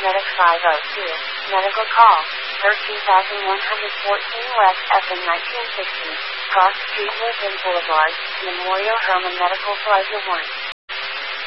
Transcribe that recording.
Medic 502. Medical call. 13114 West FM 1960. Cross Street Woodland Boulevard. Memorial Hermann Medical Plaza 1.